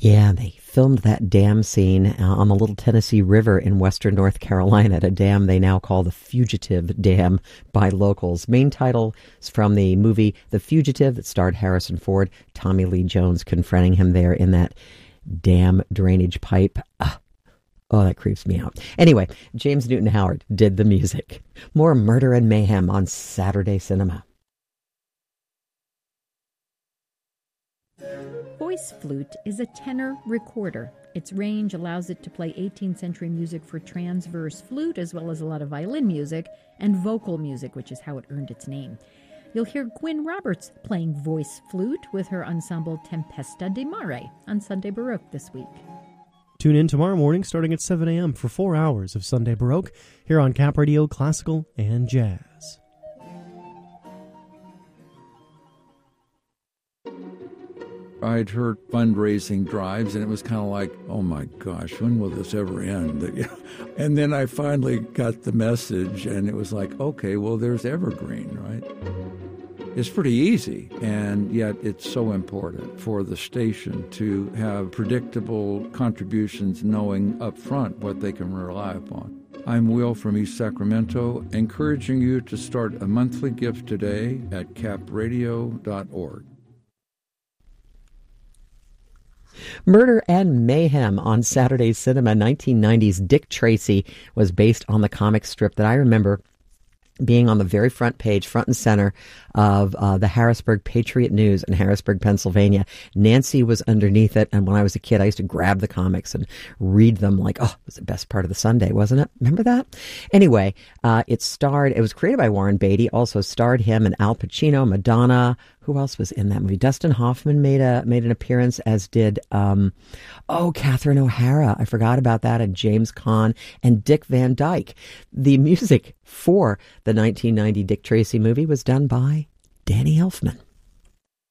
Yeah, they filmed that dam scene on the Little Tennessee River in western North Carolina at a dam they now call the Fugitive Dam by locals. Main title is from the movie The Fugitive that starred Harrison Ford, Tommy Lee Jones confronting him there in that dam drainage pipe. Oh, that creeps me out. Anyway, James Newton Howard did the music. More murder and mayhem on Saturday Cinema. Voice flute is a tenor recorder. Its range allows it to play 18th century music for transverse flute, as well as a lot of violin music and vocal music, which is how it earned its name. You'll hear Gwyn Roberts playing voice flute with her ensemble Tempesta di Mare on Sunday Baroque this week. Tune in tomorrow morning starting at 7 a.m. for 4 hours of Sunday Baroque here on Cap Radio Classical and Jazz. I'd heard fundraising drives, and it was kind of like, oh my gosh, when will this ever end? And then I finally got the message, and it was like, okay, well, there's Evergreen, right? It's pretty easy, and yet it's so important for the station to have predictable contributions, knowing up front what they can rely upon. I'm Will from East Sacramento, encouraging you to start a monthly gift today at capradio.org. Murder and Mayhem on Saturday Cinema. 1990s Dick Tracy was based on the comic strip that I remember being on the very front page, front and center of the Harrisburg Patriot News in Harrisburg, Pennsylvania. Nancy was underneath it, and when I was a kid, I used to grab the comics and read them like, oh, it was the best part of the Sunday, wasn't it? Remember that? Anyway, it was created by Warren Beatty, also starred him and Al Pacino, Madonna. Who else was in that movie? Dustin Hoffman made an appearance, as did, Catherine O'Hara. I forgot about that. And James Caan and Dick Van Dyke. The music for the 1990 Dick Tracy movie was done by Danny Elfman.